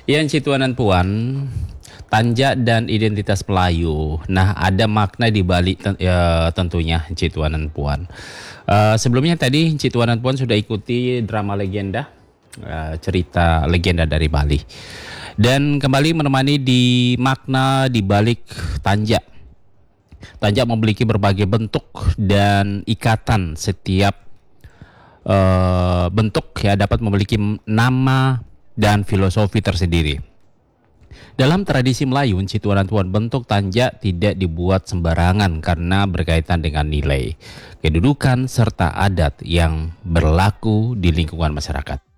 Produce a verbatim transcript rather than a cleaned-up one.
Yang Cituanan Puan, Tanja dan identitas Melayu. Nah, ada makna di balik ten- ya, tentunya Cituanan Puan. Eh, sebelumnya tadi Cituanan Puan sudah ikuti drama legenda, eh, cerita legenda dari Bali. Dan kembali menemani di makna di balik Tanja. Tanja memiliki berbagai bentuk dan ikatan. Setiap eh, bentuk ya dapat memiliki nama dan filosofi tersendiri. Dalam tradisi Melayu, Cituanan Puan bentuk tanja tidak dibuat sembarangan karena berkaitan dengan nilai, kedudukan, serta adat yang berlaku di lingkungan masyarakat.